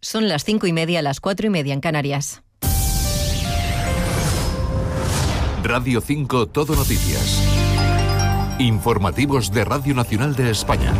Son las 5:30, las 4:30 en Canarias. Radio 5 Todo Noticias. Informativos de Radio Nacional de España.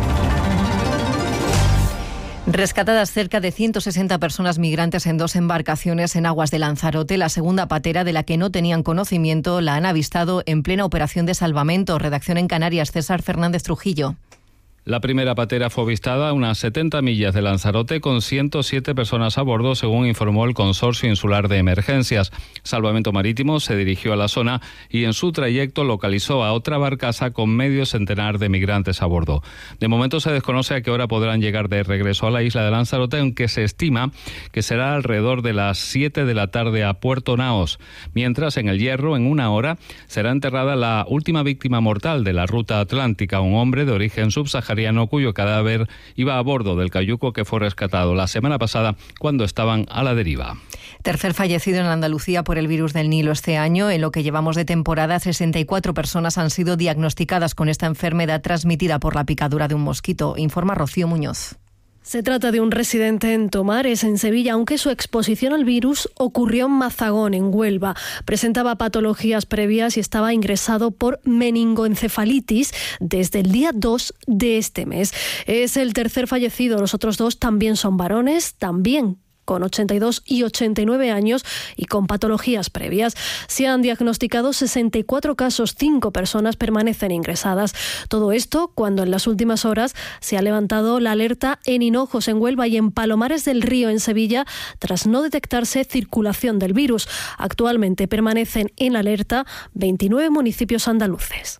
Rescatadas cerca de 160 personas migrantes en 2 embarcaciones en aguas de Lanzarote. La segunda patera, de la que no tenían conocimiento, la han avistado en plena operación de salvamento. Redacción en Canarias, César Fernández Trujillo. La primera patera fue avistada a unas 70 millas de Lanzarote con 107 personas a bordo, según informó el Consorcio Insular de Emergencias. Salvamento Marítimo se dirigió a la zona y en su trayecto localizó a otra barcaza con medio centenar de migrantes a bordo. De momento se desconoce a qué hora podrán llegar de regreso a la isla de Lanzarote, aunque se estima que será alrededor de las 7 de la tarde a Puerto Naos. Mientras, en El Hierro, en 1 hora, será enterrada la última víctima mortal de la ruta atlántica, un hombre de origen subsahariano cuyo cadáver iba a bordo del cayuco que fue rescatado la semana pasada cuando estaban a la deriva. Tercer fallecido en Andalucía por el virus del Nilo este año. En lo que llevamos de temporada, 64 personas han sido diagnosticadas con esta enfermedad transmitida por la picadura de un mosquito, informa Rocío Muñoz. Se trata de un residente en Tomares, en Sevilla, aunque su exposición al virus ocurrió en Mazagón, en Huelva. Presentaba patologías previas y estaba ingresado por meningoencefalitis desde el día 2 de este mes. Es el tercer fallecido. Los otros 2 también son varones, también con 82 y 89 años y con patologías previas. Se han diagnosticado 64 casos, 5 personas permanecen ingresadas. Todo esto cuando en las últimas horas se ha levantado la alerta en Hinojos, en Huelva, y en Palomares del Río, en Sevilla, tras no detectarse circulación del virus. Actualmente permanecen en alerta 29 municipios andaluces.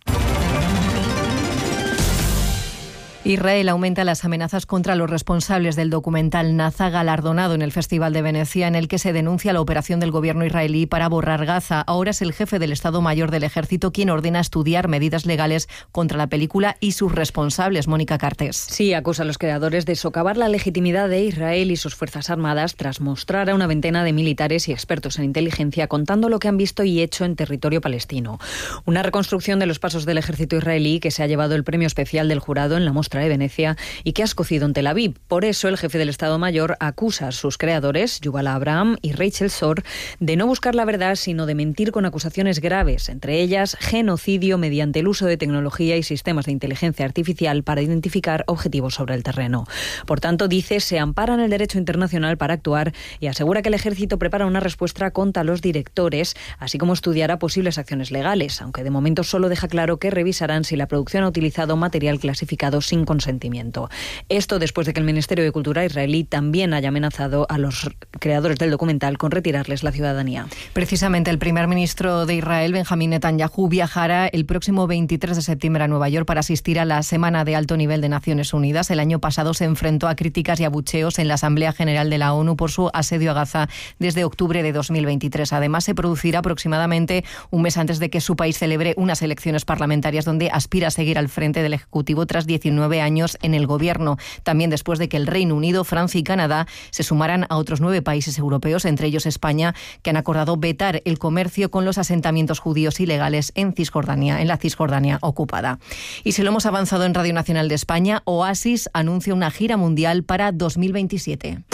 Israel aumenta las amenazas contra los responsables del documental Naza, galardonado en el Festival de Venecia, en el que se denuncia la operación del gobierno israelí para borrar Gaza. Ahora es el jefe del Estado Mayor del Ejército quien ordena estudiar medidas legales contra la película y sus responsables. Mónica Cartés. Sí, acusa a los creadores de socavar la legitimidad de Israel y sus Fuerzas Armadas tras mostrar a una veintena de militares y expertos en inteligencia contando lo que han visto y hecho en territorio palestino. Una reconstrucción de los pasos del ejército israelí que se ha llevado el premio especial del jurado en la muestra de Venecia y que ha escocido en Tel Aviv. Por eso el jefe del Estado Mayor acusa a sus creadores, Yuval Abraham y Rachel Sor, de no buscar la verdad, sino de mentir con acusaciones graves, entre ellas genocidio mediante el uso de tecnología y sistemas de inteligencia artificial para identificar objetivos sobre el terreno. Por tanto, dice, se ampara en el derecho internacional para actuar y asegura que el ejército prepara una respuesta contra los directores, así como estudiará posibles acciones legales, aunque de momento solo deja claro que revisarán si la producción ha utilizado material clasificado sin consentimiento. Esto después de que el Ministerio de Cultura israelí también haya amenazado a los creadores del documental con retirarles la ciudadanía. Precisamente el primer ministro de Israel, Benjamín Netanyahu, viajará el próximo 23 de septiembre a Nueva York para asistir a la Semana de Alto Nivel de Naciones Unidas. El año pasado se enfrentó a críticas y abucheos en la Asamblea General de la ONU por su asedio a Gaza desde octubre de 2023. Además, se producirá aproximadamente un mes antes de que su país celebre unas elecciones parlamentarias donde aspira a seguir al frente del Ejecutivo tras 19 años en el gobierno. También después de que el Reino Unido, Francia y Canadá se sumaran a otros 9 países europeos, entre ellos España, que han acordado vetar el comercio con los asentamientos judíos ilegales en la Cisjordania ocupada. Y si lo hemos avanzado en Radio Nacional de España, Oasis anuncia una gira mundial para 2027.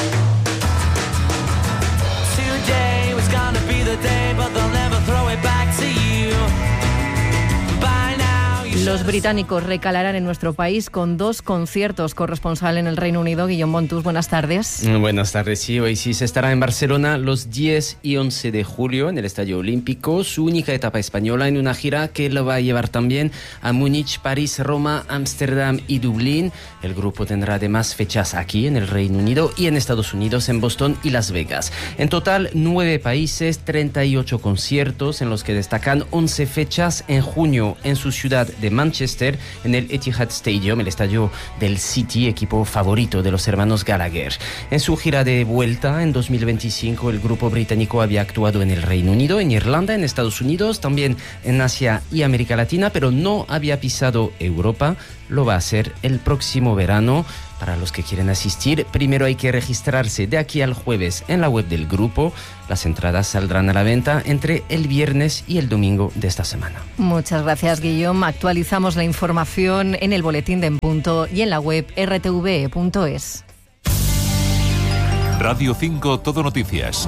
Los británicos recalarán en nuestro país con 2 conciertos. Corresponsal en el Reino Unido, Guillaume Bontus, buenas tardes. Buenas tardes, sí. Oasis estará en Barcelona los 10 y 11 de julio en el Estadio Olímpico, su única etapa española en una gira que lo va a llevar también a Múnich, París, Roma, Ámsterdam y Dublín. El grupo tendrá además fechas aquí en el Reino Unido y en Estados Unidos, en Boston y Las Vegas. En total, 9 países, 38 conciertos, en los que destacan 11 fechas en junio en su ciudad de Manchester, en el Etihad Stadium, el estadio del City, equipo favorito de los hermanos Gallagher. En su gira de vuelta en 2025, el grupo británico había actuado en el Reino Unido, en Irlanda, en Estados Unidos, también en Asia y América Latina, pero no había pisado Europa. Lo va a hacer el próximo verano. Para los que quieren asistir, primero hay que registrarse de aquí al jueves en la web del grupo. Las entradas saldrán a la venta entre el viernes y el domingo de esta semana. Muchas gracias, Guillaume. Actualizamos la información en el boletín de En Punto y en la web rtve.es. Radio 5 Todo Noticias.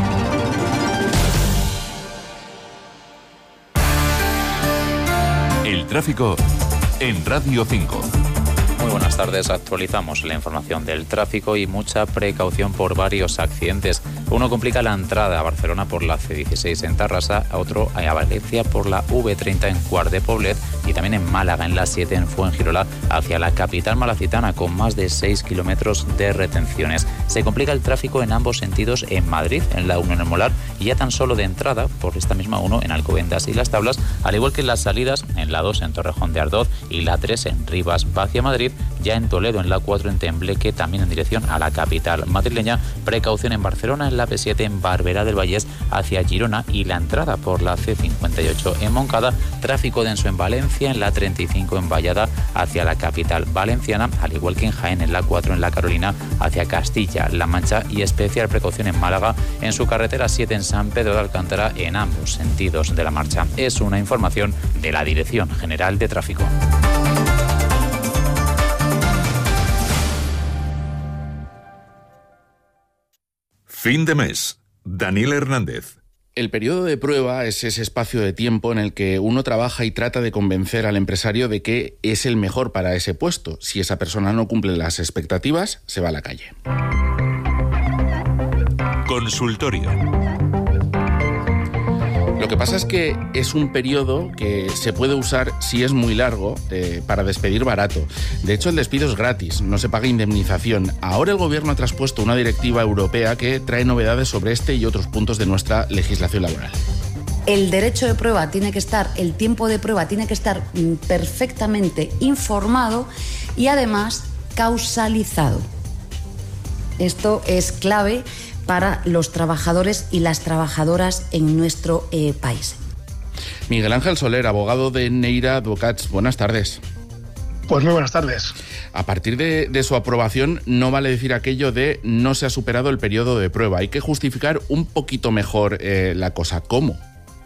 El tráfico en Radio 5. Muy buenas tardes, actualizamos la información del tráfico y mucha precaución por varios accidentes. Uno complica la entrada a Barcelona por la C16 en Tarrasa, otro a Valencia por la V30 en Quart de Poblet y también en Málaga en la 7 en Fuengirola hacia la capital malacitana con más de 6 kilómetros de retenciones. Se complica el tráfico en ambos sentidos en Madrid, en la 1 en el Molar y ya tan solo de entrada por esta misma 1 en Alcobendas y Las Tablas, al igual que en las salidas en la 2 en Torrejón de Ardoz y la 3 en Rivas hacia Madrid, ya en Toledo en la 4 en Tembleque, también en dirección a la capital madrileña. Precaución en Barcelona en la P7 en Barberá del Vallès hacia Girona y la entrada por la C58 en Moncada. Tráfico denso en Valencia en la 35 en Vallada hacia la capital valenciana, al igual que en Jaén en la 4 en la Carolina hacia Castilla-La Mancha y especial precaución en Málaga en su carretera 7 en San Pedro de Alcántara en ambos sentidos de la marcha. Es una información de la Dirección General de Tráfico. Fin de mes. Daniel Hernández. El periodo de prueba es ese espacio de tiempo en el que uno trabaja y trata de convencer al empresario de que es el mejor para ese puesto. Si esa persona no cumple las expectativas, se va a la calle. Consultorio. Lo que pasa es que es un periodo que se puede usar, si es muy largo, para despedir barato. De hecho, el despido es gratis, no se paga indemnización. Ahora el Gobierno ha traspuesto una directiva europea que trae novedades sobre este y otros puntos de nuestra legislación laboral. El derecho de prueba tiene que estar, el tiempo de prueba tiene que estar perfectamente informado y además causalizado. Esto es clave para los trabajadores y las trabajadoras en nuestro país. Miguel Ángel Soler, abogado de Neira Advocats. Buenas tardes. Pues muy buenas tardes. A partir de su aprobación no vale decir aquello de no se ha superado el periodo de prueba. Hay que justificar un poquito mejor la cosa. ¿Cómo?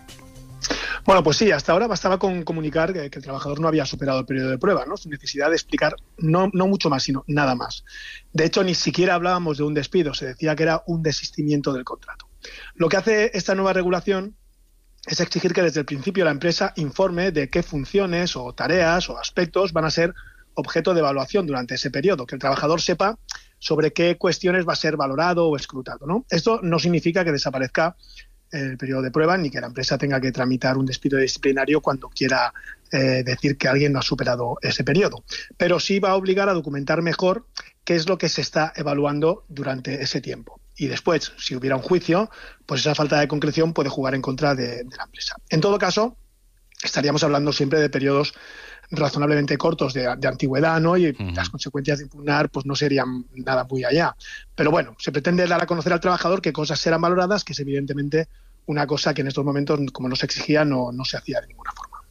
Bueno, pues sí, hasta ahora bastaba con comunicar que el trabajador no había superado el periodo de prueba, ¿no? Sin necesidad de explicar no mucho más, sino nada más. De hecho, ni siquiera hablábamos de un despido, se decía que era un desistimiento del contrato. Lo que hace esta nueva regulación es exigir que desde el principio la empresa informe de qué funciones o tareas o aspectos van a ser objeto de evaluación durante ese periodo, que el trabajador sepa sobre qué cuestiones va a ser valorado o escrutado, ¿no? Esto no significa que desaparezca el periodo de prueba ni que la empresa tenga que tramitar un despido disciplinario cuando quiera decir que alguien no ha superado ese periodo. Pero sí va a obligar a documentar mejor qué es lo que se está evaluando durante ese tiempo. Y después, si hubiera un juicio, pues esa falta de concreción puede jugar en contra de la empresa. En todo caso, estaríamos hablando siempre de periodos razonablemente cortos de antigüedad, ¿no? Y las consecuencias de impugnar pues no serían nada muy allá. Pero bueno, se pretende dar a conocer al trabajador qué cosas serán valoradas, que es evidentemente una cosa que en estos momentos, como no se exigía, no se hacía de ninguna forma.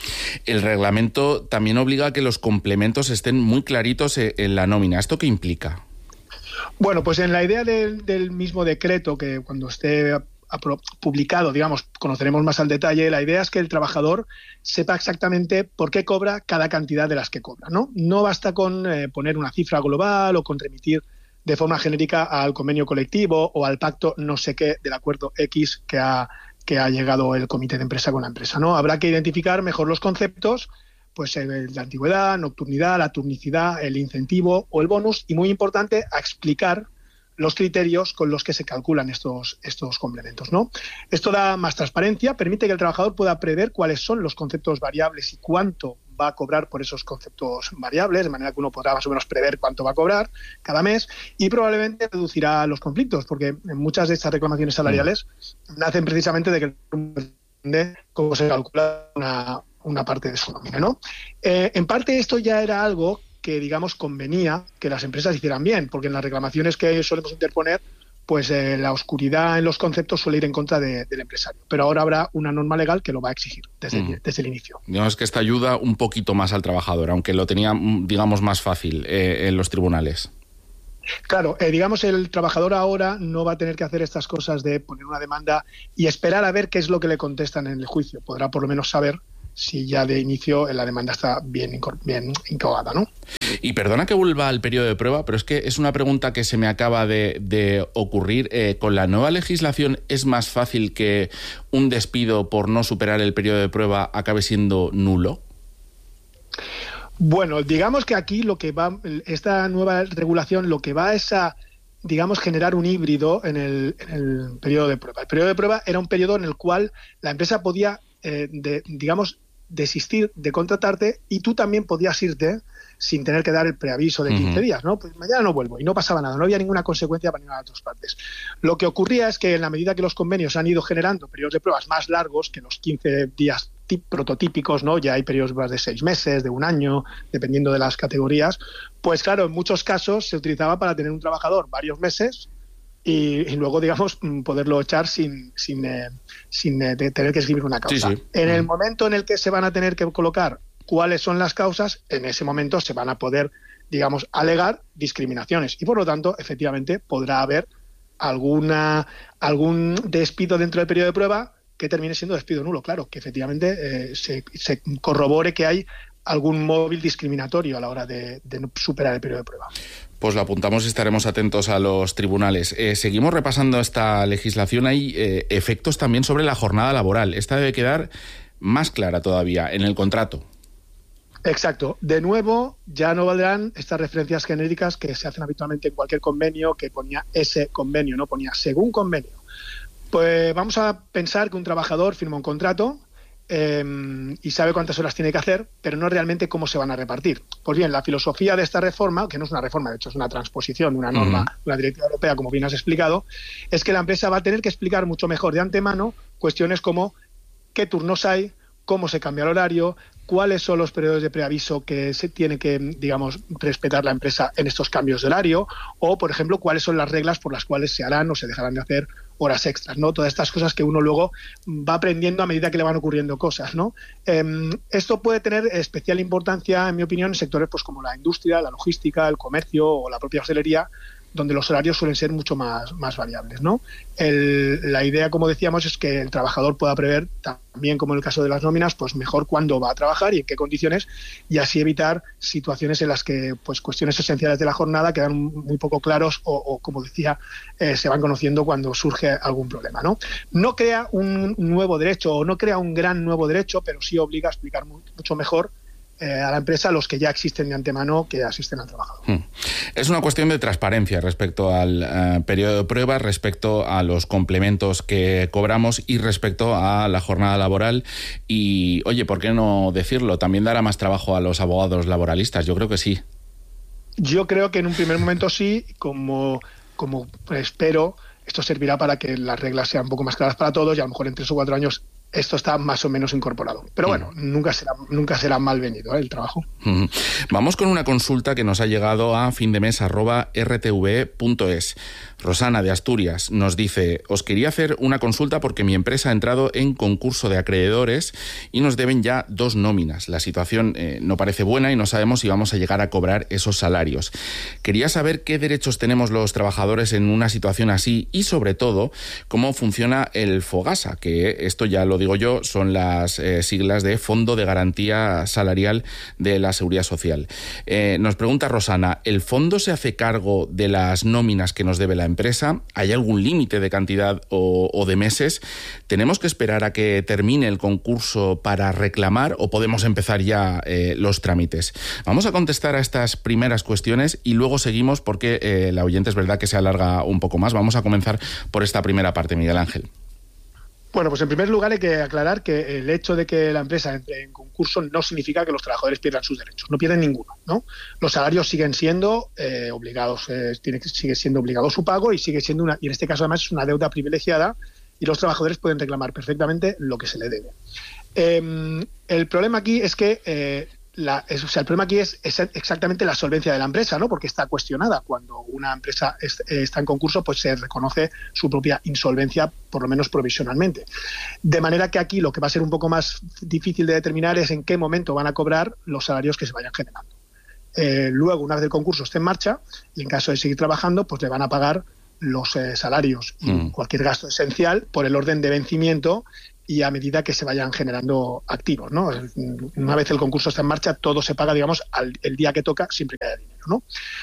El reglamento también obliga a que los complementos estén muy claritos en la nómina. ¿Esto qué implica? Bueno, pues en la idea del mismo decreto, que cuando esté publicado, digamos, conoceremos más al detalle, la idea es que el trabajador sepa exactamente por qué cobra cada cantidad de las que cobra, ¿no? No basta con poner una cifra global o con remitir de forma genérica al convenio colectivo o al pacto no sé qué del acuerdo X que ha llegado el comité de empresa con la empresa, ¿no? Habrá que identificar mejor los conceptos, pues la antigüedad, nocturnidad, la turnicidad, el incentivo o el bonus, y muy importante, a explicar los criterios con los que se calculan estos complementos, ¿no? Esto da más transparencia, permite que el trabajador pueda prever cuáles son los conceptos variables y cuánto va a cobrar por esos conceptos variables, de manera que uno podrá más o menos prever cuánto va a cobrar cada mes, y probablemente reducirá los conflictos, porque muchas de estas reclamaciones salariales nacen precisamente de que cómo se calcula una parte de su nómina, ¿no? En parte esto ya era algo que, digamos, convenía que las empresas hicieran bien, porque en las reclamaciones que solemos interponer, pues la oscuridad en los conceptos suele ir en contra del empresario. Pero ahora habrá una norma legal que lo va a exigir desde el inicio. Digamos que esta ayuda un poquito más al trabajador, aunque lo tenía, digamos, más fácil en los tribunales. Claro, digamos, el trabajador ahora no va a tener que hacer estas cosas de poner una demanda y esperar a ver qué es lo que le contestan en el juicio. Podrá por lo menos saber si ya de inicio la demanda está bien incogada, ¿no? Y perdona que vuelva al periodo de prueba, pero es que es una pregunta que se me acaba de ocurrir. ¿Con la nueva legislación es más fácil que un despido por no superar el periodo de prueba acabe siendo nulo? Bueno, digamos que aquí esta nueva regulación lo que va es a, digamos, generar un híbrido en el periodo de prueba. El periodo de prueba era un periodo en el cual la empresa podía, desistir de contratarte y tú también podías irte sin tener que dar el preaviso de 15 días, ¿no? Pues mañana no vuelvo, y no pasaba nada, no había ninguna consecuencia para ninguna de las dos partes. Lo que ocurría es que en la medida que los convenios han ido generando periodos de pruebas más largos que los 15 días prototípicos, ¿no? Ya hay periodos más de 6 meses, de un año, dependiendo de las categorías, pues claro, en muchos casos se utilizaba para tener un trabajador varios meses y luego, digamos, poderlo echar sin tener que escribir una causa. Sí. En el momento en el que se van a tener que colocar cuáles son las causas, en ese momento se van a poder, digamos, alegar discriminaciones y, por lo tanto, efectivamente, podrá haber algún despido dentro del periodo de prueba que termine siendo despido nulo. Claro, que efectivamente se corrobore que hay algún móvil discriminatorio a la hora de no superar el periodo de prueba. Pues lo apuntamos y estaremos atentos a los tribunales. Seguimos repasando esta legislación. Hay efectos también sobre la jornada laboral. Esta debe quedar más clara todavía en el contrato. Exacto. De nuevo, ya no valdrán estas referencias genéricas que se hacen habitualmente en cualquier convenio, que ponía ese convenio, no ponía según convenio. Pues vamos a pensar que un trabajador firma un contrato y sabe cuántas horas tiene que hacer, pero no realmente cómo se van a repartir. Pues bien, la filosofía de esta reforma, que no es una reforma, de hecho es una transposición de una norma, de una directiva europea, como bien has explicado, es que la empresa va a tener que explicar mucho mejor de antemano cuestiones como qué turnos hay, cómo se cambia el horario, cuáles son los periodos de preaviso que se tiene que, digamos, respetar la empresa en estos cambios de horario, o, por ejemplo, cuáles son las reglas por las cuales se harán o se dejarán de hacer horas extras, ¿no? Todas estas cosas que uno luego va aprendiendo a medida que le van ocurriendo cosas, ¿no? Esto puede tener especial importancia, en mi opinión, en sectores pues como la industria, la logística, el comercio o la propia hostelería, donde los horarios suelen ser mucho más variables, ¿no? La idea, como decíamos, es que el trabajador pueda prever, también como en el caso de las nóminas, pues mejor cuándo va a trabajar y en qué condiciones, y así evitar situaciones en las que pues cuestiones esenciales de la jornada quedan muy poco claros o como decía, se van conociendo cuando surge algún problema, ¿no? No crea un nuevo derecho o no crea un gran nuevo derecho, pero sí obliga a explicar mucho mejor a la empresa los que ya existen de antemano que asisten al trabajador. Es una cuestión de transparencia respecto al periodo de prueba, respecto a los complementos que cobramos y respecto a la jornada laboral. Y, oye, ¿por qué no decirlo? También dará más trabajo a los abogados laboralistas. Yo creo que sí. Yo creo que en un primer momento sí, como espero, esto servirá para que las reglas sean un poco más claras para todos y a lo mejor en 3 o 4 años esto está más o menos incorporado. Pero bueno, nunca será malvenido el trabajo. Vamos con una consulta que nos ha llegado a findemes@rtv.es. Rosana, de Asturias, nos dice: os quería hacer una consulta porque mi empresa ha entrado en concurso de acreedores y nos deben ya 2 nóminas. La situación no parece buena y no sabemos si vamos a llegar a cobrar esos salarios. Quería saber qué derechos tenemos los trabajadores en una situación así y, sobre todo, cómo funciona el FOGASA, que esto ya lo digo yo, son las siglas de Fondo de Garantía Salarial de la Seguridad Social. Nos pregunta Rosana: ¿el fondo se hace cargo de las nóminas que nos debe la empresa? ¿Hay algún límite de cantidad o de meses? ¿Tenemos que esperar a que termine el concurso para reclamar o podemos empezar ya los trámites? Vamos a contestar a estas primeras cuestiones y luego seguimos porque la oyente es verdad que se alarga un poco más. Vamos a comenzar por esta primera parte, Miguel Ángel. Bueno, pues en primer lugar hay que aclarar que el hecho de que la empresa entre en concurso no significa que los trabajadores pierdan sus derechos, no pierden ninguno, ¿no? Los salarios siguen siendo obligados, sigue siendo obligado su pago y sigue siendo y en este caso además es una deuda privilegiada y los trabajadores pueden reclamar perfectamente lo que se le debe. El problema aquí es que el problema aquí es exactamente la solvencia de la empresa, ¿no? Porque está cuestionada. Cuando una empresa está en concurso, pues se reconoce su propia insolvencia, por lo menos provisionalmente. De manera que aquí lo que va a ser un poco más difícil de determinar es en qué momento van a cobrar los salarios que se vayan generando. Luego, una vez el concurso esté en marcha, y en caso de seguir trabajando, pues le van a pagar los salarios y cualquier gasto esencial por el orden de vencimiento y a medida que se vayan generando activos, ¿no? Una vez el concurso está en marcha, todo se paga, digamos, el día que toca, siempre que haya dinero, ¿no?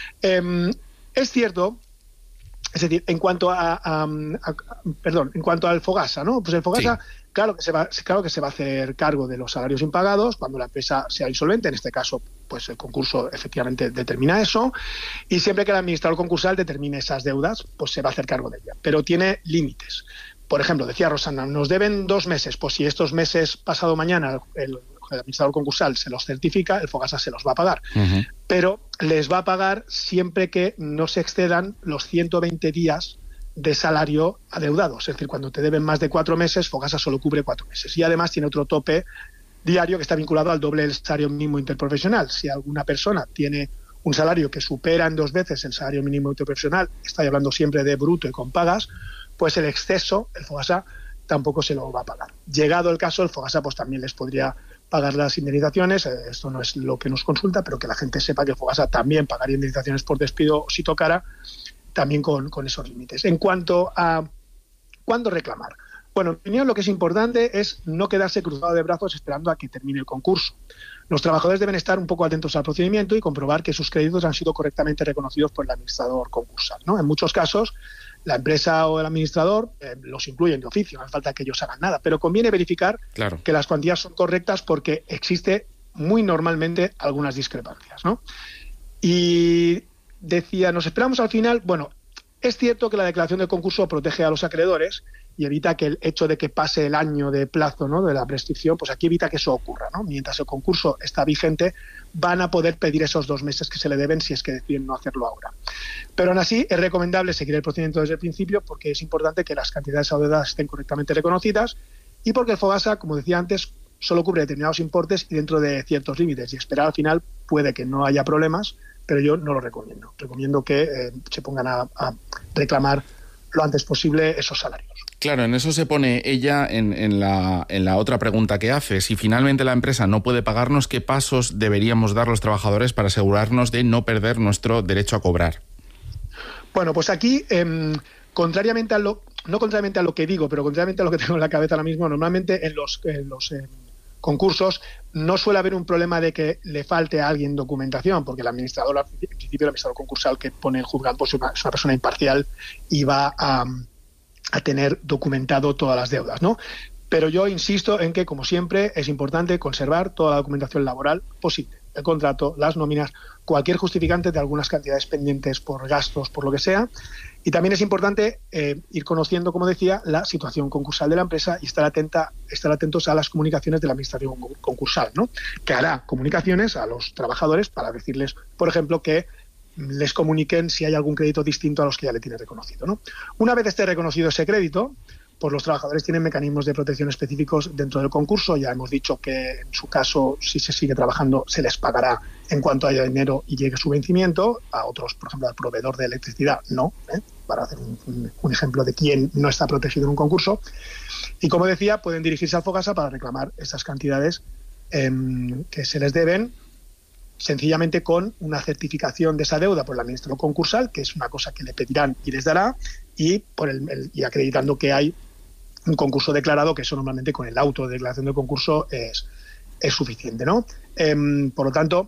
Es cierto, es decir, en cuanto al Fogasa, ¿no? Pues el Fogasa, sí, claro que se va a hacer cargo de los salarios impagados cuando la empresa sea insolvente. En este caso, pues el concurso efectivamente determina eso, y siempre que el administrador concursal determine esas deudas, pues se va a hacer cargo de ella. Pero tiene límites. Por ejemplo, decía Rosana, nos deben 2 meses, pues si estos meses, pasado mañana, el administrador concursal se los certifica, el Fogasa se los va a pagar. Uh-huh. Pero les va a pagar siempre que no se excedan los 120 días de salario adeudado. Es decir, cuando te deben más de 4 meses, Fogasa solo cubre 4 meses. Y además tiene otro tope diario que está vinculado al doble del salario mínimo interprofesional. Si alguna persona tiene un salario que supera en 2 veces el salario mínimo interprofesional, estoy hablando siempre de bruto y con pagas, pues el exceso, el Fogasa tampoco se lo va a pagar. Llegado el caso, el Fogasa pues también les podría pagar las indemnizaciones. Esto no es lo que nos consulta, pero que la gente sepa que el Fogasa también pagaría indemnizaciones por despido si tocara, también con esos límites. En cuanto a cuándo reclamar, bueno, en mi opinión lo que es importante es no quedarse cruzado de brazos esperando a que termine el concurso. Los trabajadores deben estar un poco atentos al procedimiento y comprobar que sus créditos han sido correctamente reconocidos por el administrador concursal, ¿no? En muchos casos, la empresa o el administrador los incluyen de oficio, no hace falta que ellos hagan nada, pero conviene verificar, claro, que las cuantías son correctas porque existe muy normalmente algunas discrepancias, ¿no? Y decía, nos esperamos al final. Bueno, es cierto que la declaración del concurso protege a los acreedores y evita que el hecho de que pase el año de plazo, ¿no?, de la prescripción, pues aquí evita que eso ocurra, ¿no? Mientras el concurso está vigente, van a poder pedir esos 2 meses que se le deben si es que deciden no hacerlo ahora. Pero aún así es recomendable seguir el procedimiento desde el principio porque es importante que las cantidades adeudadas estén correctamente reconocidas y porque el Fogasa, como decía antes, solo cubre determinados importes y dentro de ciertos límites, y esperar al final puede que no haya problemas, pero yo no lo recomiendo. Recomiendo que se pongan a reclamar lo antes posible esos salarios. Claro, en eso se pone ella en la otra pregunta que hace. Si finalmente la empresa no puede pagarnos, ¿qué pasos deberíamos dar los trabajadores para asegurarnos de no perder nuestro derecho a cobrar? Bueno, pues aquí, no contrariamente a lo que digo, pero contrariamente a lo que tengo en la cabeza ahora mismo, normalmente en los concursos no suele haber un problema de que le falte a alguien documentación, porque el administrador, en principio el administrador concursal que pone el juzgado, pues es una persona imparcial y va a tener documentado todas las deudas, ¿no? Pero yo insisto en que, como siempre, es importante conservar toda la documentación laboral posible. El contrato, las nóminas, cualquier justificante de algunas cantidades pendientes por gastos, por lo que sea. Y también es importante ir conociendo, como decía, la situación concursal de la empresa y estar atentos a las comunicaciones de la administración concursal, ¿no?, que hará comunicaciones a los trabajadores para decirles, por ejemplo, que les comuniquen si hay algún crédito distinto a los que ya le tiene reconocido, ¿no? Una vez esté reconocido ese crédito, pues los trabajadores tienen mecanismos de protección específicos dentro del concurso. Ya hemos dicho que en su caso, si se sigue trabajando, se les pagará en cuanto haya dinero y llegue su vencimiento. A otros, por ejemplo, al proveedor de electricidad, no, para hacer un ejemplo de quién no está protegido en un concurso. Y como decía, pueden dirigirse al Fogasa para reclamar esas cantidades que se les deben, sencillamente con una certificación de esa deuda por el administrador concursal, que es una cosa que le pedirán y les dará, y y acreditando que hay un concurso declarado, que eso normalmente con el auto de declaración de concurso es suficiente, ¿no? Por lo tanto,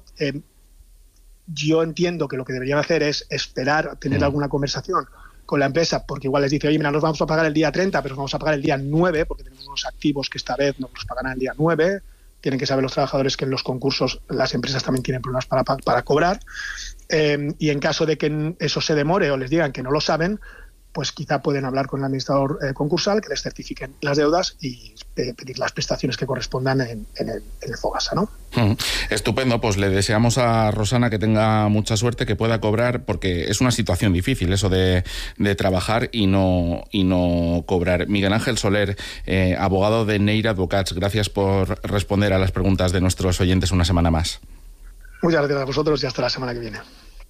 yo entiendo que lo que deberían hacer es esperar a tener alguna conversación con la empresa, porque igual les dice, oye, mira, nos vamos a pagar el día 30, pero nos vamos a pagar el día 9, porque tenemos unos activos que esta vez nos los pagarán el día 9. Tienen que saber los trabajadores que en los concursos las empresas también tienen problemas para cobrar, y en caso de que eso se demore o les digan que no lo saben, pues quizá pueden hablar con el administrador concursal, que les certifiquen las deudas y pedir las prestaciones que correspondan en el Fogasa, ¿no? Estupendo, pues le deseamos a Rosana que tenga mucha suerte, que pueda cobrar, porque es una situación difícil eso de trabajar y no cobrar. Miguel Ángel Soler, abogado de Neira Advocats, gracias por responder a las preguntas de nuestros oyentes una semana más. Muchas gracias a vosotros y hasta la semana que viene.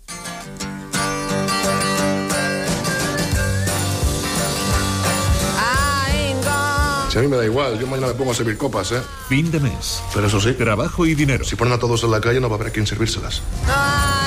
Si a mí me da igual, yo mañana me pongo a servir copas, ¿eh? Fin de mes. Pero eso sí, trabajo y dinero. Si ponen a todos en la calle no va a haber a quién servírselas.